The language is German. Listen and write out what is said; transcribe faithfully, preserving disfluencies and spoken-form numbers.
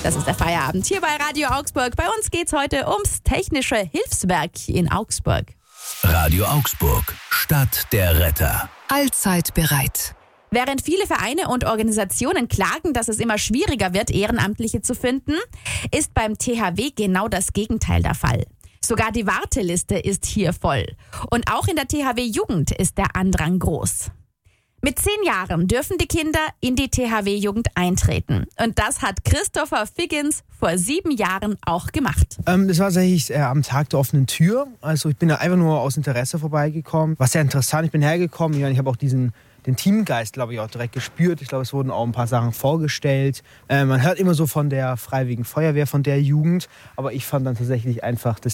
Das ist der Feierabend hier bei Radio Augsburg. Bei uns geht's heute ums Technische Hilfswerk in Augsburg. Radio Augsburg, Stadt der Retter. Allzeit bereit. Während viele Vereine und Organisationen klagen, dass es immer schwieriger wird, Ehrenamtliche zu finden, ist beim T H W genau das Gegenteil der Fall. Sogar die Warteliste ist hier voll. Und auch in der T H W-Jugend ist der Andrang groß. Mit zehn Jahren dürfen die Kinder in die T H W-Jugend eintreten. Und das hat Christopher Figgins vor sieben Jahren auch gemacht. Ähm, das war tatsächlich äh, am Tag der offenen Tür. Also ich bin da einfach nur aus Interesse vorbeigekommen. War sehr interessant. Ich bin hergekommen. Ich habe auch diesen den Teamgeist, glaube ich, auch direkt gespürt. Ich glaube, es wurden auch ein paar Sachen vorgestellt. Äh, man hört immer so von der Freiwilligen Feuerwehr, von der Jugend. Aber ich fand dann tatsächlich einfach das